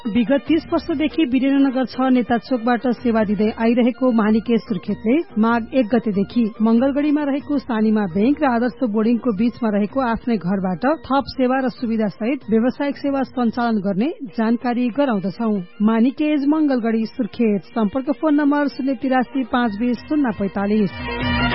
विगत 30 वर्षदेखि वीरेन्द्रनगर 6 नेता चोकबाट सेवा दिँदै आइरहेको मानिके सुर्खेतले माघ 1 गतेदेखि मंगलगढ़ीमा रहेको सानीमा बैंक र आदर्श बोर्डिङको बीचमा रहेको आफ्नै घरबाट थप सेवा र सुविधा सहित व्यावसायिक सेवा सञ्चालन गर्ने जानकारी गराउँदछौ। मानिकेज मंगलगढ़ी सुर्खेत। सम्पर्क फोन नम्बर 083 520 045।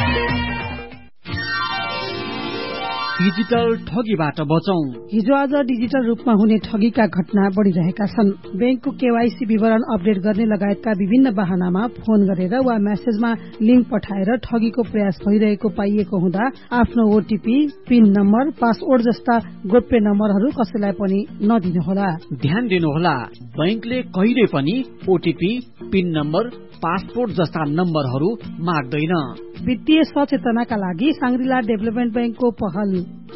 डिजिटल ठगीबाट बचौं। हिजो आज डिजिटल रूपमा हुने ठगीका घटना बढ़िरहेका छन्। बैंकको केवाईसी विवरण अपडेट गर्ने लगायतका विभिन्न बहानामा फोन गरेर वा मेसेजमा लिंक पठाएर ठगीको प्रयास भइरहेको पाइएको हुँदा आफ्नो ओटीपी, पिन नम्बर, पासवर्ड जस्ता गोप्य नम्बरहरू कसैलाई पनि नदिनुहोला। ध्यान दिनुहोला, बैंकले कहिले पनि ओटीपी, पिन नम्बर, पासपोर्ट जस्ता नम्बरहरू माग्दैन। वित्तीय सचेतनाका लागि सांग्रिला डेभलपमेन्ट बैंकको पहल।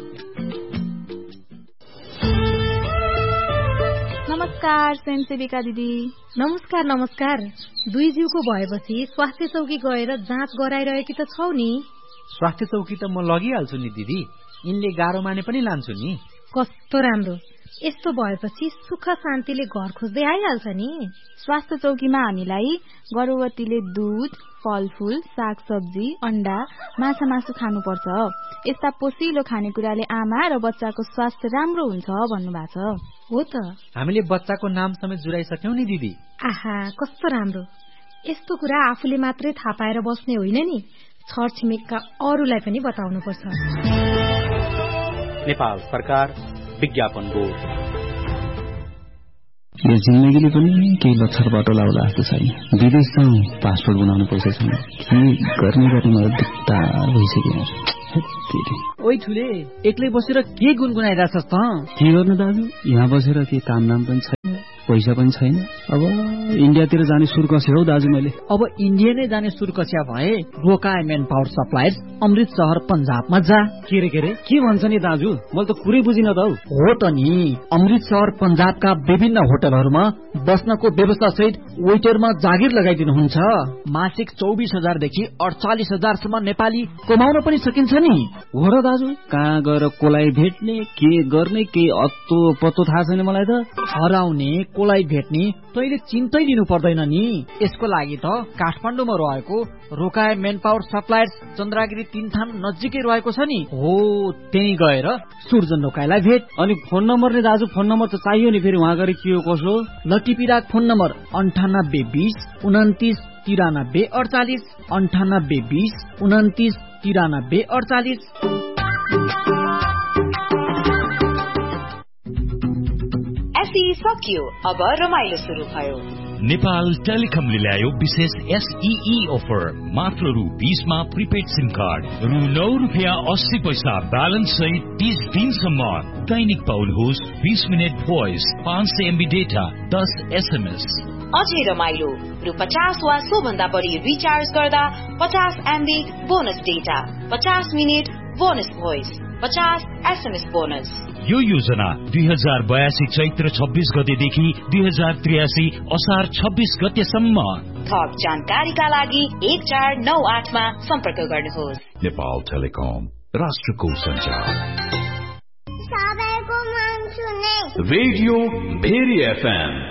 नमस्कार स्वयंसेविका दिदी। नमस्कार नमस्कार। दुई जिउको भएपछि स्वास्थ्य चौकी गएर जाँच गराइरहेकी त छौ नि? स्वास्थ्य चौकी त म लगिहाल्छु नि दिदी, यिनले गाह्रो माने पनि लान्छु नि। कस्तो राम्रो, यस्तो भएपछि सुख शान्तिले घर खोज्दै आइहाल्छ नि। स्वास्थ्य चौकीमा हामीलाई गर्भवतीले दूध, फलफूल, सागसब्जी, अण्डा, माछा मासु खानुपर्छ। यस्ता पोषिलो खानेकुराले आमा र बच्चाको स्वास्थ्य राम्रो हुन्छ भन्नुभएको छ। हो त, हामीले बच्चाको नाम समेत जुराइसक्यौं नि दिदी। आहा, कस्तो राम्रो। यस्तो कुरा आफूले मात्रै थाहा पाएर बस्ने होइन नि, छरछिमेकका अरूलाई पनि बताउनुपर्छ। नेपाल सरकार विज्ञापन बोर्ड। यो जिन्दगीले पनि केही लक्षर बाटो लाउला जस्तो छैन। विदेश जाउँ, पासपोर्ट बनाउनु पैसा छैन। के गर्ने मलाई दिक्कत भइसक्यो। ओइ ठुले, एक्लै बसेर के गुनगुनाइरहेछस् त? के गर्नु दाजु, यहाँ बसेर के काम नाम पनि छैन, पैसा पनि छैन। अब इन्डियातिर जाने सुर कस्यो हौ दाजु मैले। अब इन्डिया नै जाने सुर कस्या भए रोकाए मेन पावर सप्लायर्स अमृत शहर पंजाबमा जा। के भन्छ नि दाजु, मैले त कुरै बुझिन त। हो त नि, अमृत शहर पंजाबका विभिन्न होटलहरूमा बस्नको व्यवस्था सहित वेटरमा जागिर लगाइदिनुहुन्छ। मासिक 24,000 देखि 48,000 सम्म नेपाली कमाउन पनि सकिन्छ नि। हो र दाजु, कहाँ गएर कोलाई भेट्ने, के गर्ने, के अत्तो पत्तो थाहा छैन मलाई त। हराउने, कोलाई भेट्ने तैले चिन्तै लिनु पर्दैन नि। यसको लागि त काठमाडौँमा रहेको रोकाए मेन पावर सप्लायर्स चन्द्रागिरी 3 थान नजिकै रहेको छ नि। हो, त्यही गएर सुर्जन रोकाइलाई भेट। अनि फोन नम्बर नि दाजु, फोन नम्बर त चाहियो नि, फेरि उहाँ गएर के हो कसो। लटिपिराक फोन नम्बर 9820 29 93 48 9820 29 93 48। सकियो, अब रमाइलो सुरु भयो। नेपाल टेलिकमले ल्यायो विशेष SEE अफर। मात्र रु20 मा प्रिपेड सिम कार्ड, रु9.80 ब्यालेन्स सहित 30 दिनसम्म। दैनिक पाउनुहोस् 20 minute voice, 500 MB data, 10 SMS। अझै रमाइलो, रु50 वा सोभन्दा बढी रिचार्ज गर्दा 50 MB bonus data, 50 minute bonus voice, 50 SMS bonus. यो योजना 2082 चैत्र 26 गतेदेखि 2083 असार 26 गतेसम्म। थप जानकारीका लागि 1498 मा सम्पर्क गर्नुहोस्। नेपाल टेलिकम, राष्ट्रको सञ्चार। सबैको मन सुने रेडियो भेरी FM